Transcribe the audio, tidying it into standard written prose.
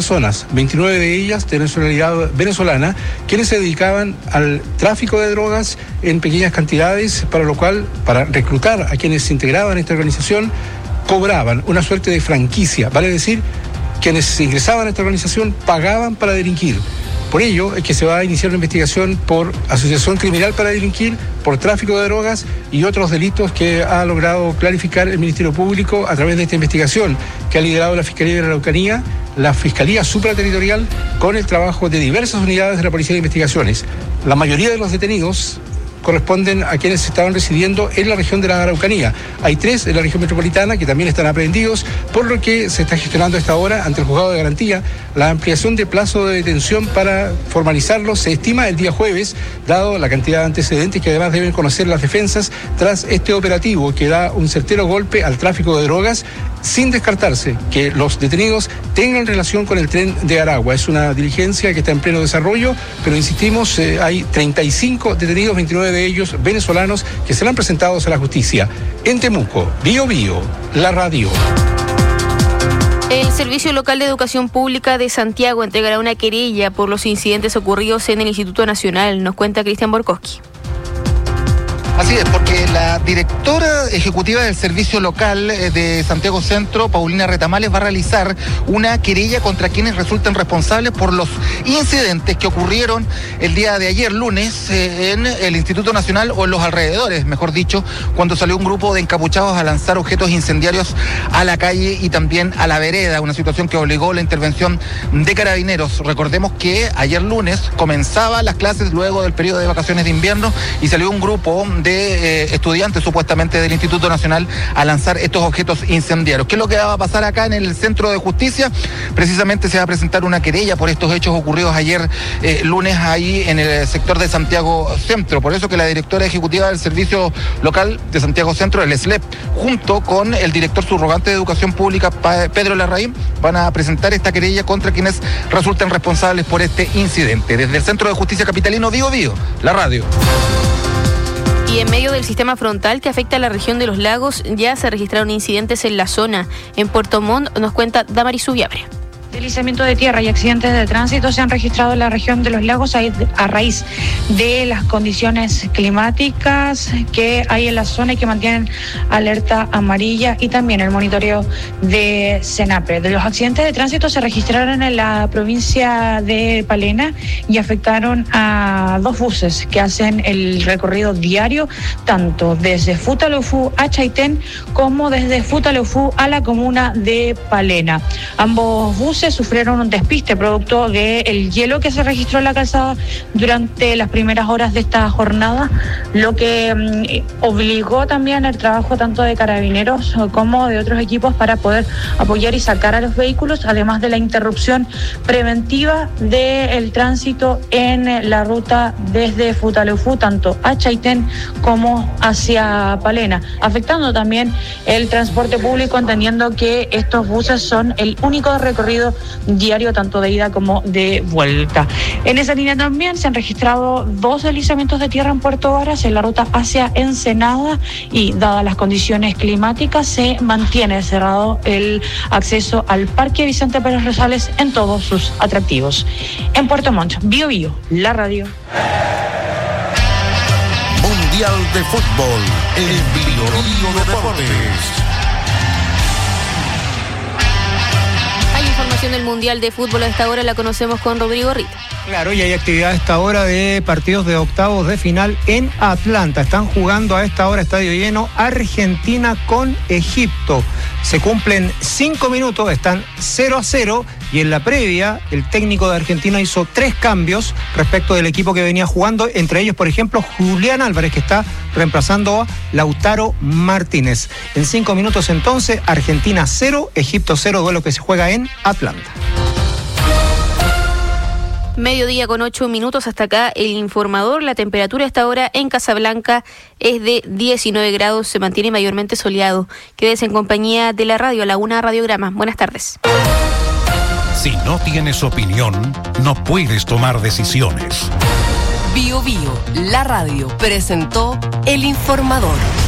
personas, 29 de ellas de nacionalidad venezolana, quienes se dedicaban al tráfico de drogas en pequeñas cantidades, para lo cual, para reclutar a quienes se integraban a esta organización, cobraban una suerte de franquicia, vale decir, quienes ingresaban a esta organización pagaban para delinquir. Por ello es que se va a iniciar una investigación por asociación criminal para delinquir, por tráfico de drogas y otros delitos que ha logrado clarificar el Ministerio Público a través de esta investigación que ha liderado la Fiscalía de la Araucanía, la Fiscalía Supraterritorial, con el trabajo de diversas unidades de la Policía de Investigaciones. La mayoría de los detenidos corresponden a quienes estaban residiendo en la región de la Araucanía. Hay 3 en la región metropolitana que también están aprehendidos, por lo que se está gestionando a esta hora ante el Juzgado de Garantía la ampliación de plazo de detención para formalizarlos. Se estima el día jueves, dado la cantidad de antecedentes que además deben conocer las defensas tras este operativo que da un certero golpe al tráfico de drogas, sin descartarse que los detenidos tengan relación con el tren de Aragua. Es una diligencia que está en pleno desarrollo, pero insistimos, hay 35 detenidos, 29 de ellos venezolanos, que serán presentados a la justicia. En Temuco, Bío Bío, la radio. El Servicio Local de Educación Pública de Santiago entregará una querella por los incidentes ocurridos en el Instituto Nacional, nos cuenta Cristian Borkowski. Así es, porque la directora ejecutiva del Servicio Local de Santiago Centro, Paulina Retamales, va a realizar una querella contra quienes resulten responsables por los incidentes que ocurrieron el día de ayer, lunes, en el Instituto Nacional, o en los alrededores, mejor dicho, cuando salió un grupo de encapuchados a lanzar objetos incendiarios a la calle y también a la vereda, una situación que obligó la intervención de Carabineros. Recordemos que ayer lunes comenzaban las clases luego del periodo de vacaciones de invierno y salió un grupo de estudiantes supuestamente del Instituto Nacional a lanzar estos objetos incendiarios. ¿Qué es lo que va a pasar acá en el Centro de Justicia? Precisamente se va a presentar una querella por estos hechos ocurridos ayer lunes ahí en el sector de Santiago Centro. Por eso que la directora ejecutiva del Servicio Local de Santiago Centro, el SLEP, junto con el director subrogante de Educación Pública, Pedro Larraín, van a presentar esta querella contra quienes resulten responsables por este incidente. Desde el Centro de Justicia Capitalino, Bío Bío, la radio. Y en medio del sistema frontal que afecta a la región de los lagos, ya se registraron incidentes en la zona. En Puerto Montt nos cuenta Damaris Subiabre. Deslizamiento de tierra y accidentes de tránsito se han registrado en la región de los lagos a raíz de las condiciones climáticas que hay en la zona y que mantienen alerta amarilla, y también el monitoreo de CENAPRE. De los accidentes de tránsito se registraron en la provincia de Palena y afectaron a 2 buses que hacen el recorrido diario tanto desde Futaleufú a Chaitén como desde Futaleufú a la comuna de Palena. Ambos buses sufrieron un despiste producto del hielo que se registró en la calzada durante las primeras horas de esta jornada, lo que obligó también el trabajo tanto de Carabineros como de otros equipos para poder apoyar y sacar a los vehículos, además de la interrupción preventiva del tránsito en la ruta desde Futaleufú, tanto a Chaitén como hacia Palena, afectando también el transporte público, entendiendo que estos buses son el único recorrido diario tanto de ida como de vuelta. En esa línea también se han registrado 2 deslizamientos de tierra en Puerto Varas en la ruta hacia Ensenada, y dadas las condiciones climáticas se mantiene cerrado el acceso al Parque Vicente Pérez Rosales en todos sus atractivos. En Puerto Montt, Bío Bío, la radio. Mundial de Fútbol, el Bío Bío Deportes. Información del Mundial de Fútbol a esta hora la conocemos con Rodrigo Rita. Claro, y hay actividad a esta hora de partidos de octavos de final en Atlanta. Están jugando a esta hora, estadio lleno, Argentina con Egipto. Se cumplen 5 minutos, están 0-0, y en la previa el técnico de Argentina hizo 3 cambios respecto del equipo que venía jugando, entre ellos, por ejemplo, Julián Álvarez, que está reemplazando a Lautaro Martínez. En 5 minutos entonces, Argentina 0, Egipto 0, duelo que se juega en Atlanta. Mediodía con 8 minutos, hasta acá el informador. La temperatura a esta hora en Casablanca es de 19 grados, se mantiene mayormente soleado. Quédese en compañía de la radio, La Una Radiograma. Buenas tardes. Si no tienes opinión, no puedes tomar decisiones. Bío Bío, la radio, presentó El Informador.